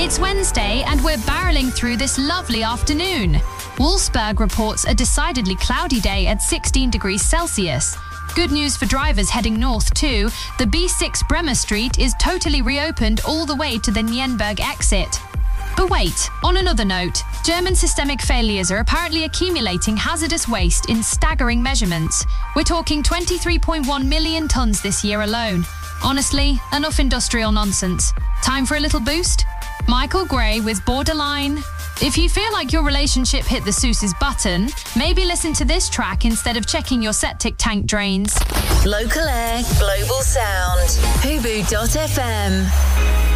It's Wednesday and we're barreling through this lovely afternoon. Wolfsburg reports a decidedly cloudy day at 16 degrees Celsius. Good news for drivers heading north too. The B6 Bremer Street is totally reopened all the way to the Nienberg exit. But wait, on another note, German systemic failures are apparently accumulating hazardous waste in staggering measurements. We're talking 23.1 million tonnes this year alone. Honestly, enough industrial nonsense. Time for a little boost? Michael Gray with Borderline. If you feel like your relationship hit the Seuss's button, maybe listen to this track instead of checking your septic tank drains. Local Air, Global Sound, Hubu.fm.